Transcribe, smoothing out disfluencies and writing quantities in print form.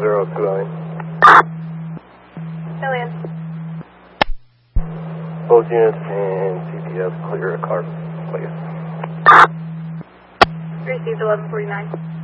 1029. Alien. Both units and CPS clear a car, please. Received 1149.